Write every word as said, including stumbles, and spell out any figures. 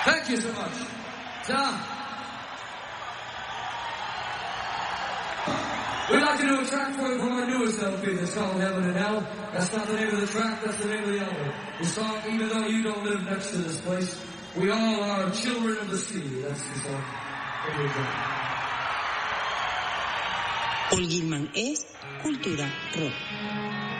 Thank you so much. Tom. We'd like to do a track for you from our newest L P that's called Heaven and Hell. That's not the name of the track, that's the name of the album. The song, Even Though You Don't Live Next to This Place, We All Are Children of the Sea. That's the song. Here we go. Paul Gilman es Cultura Rock.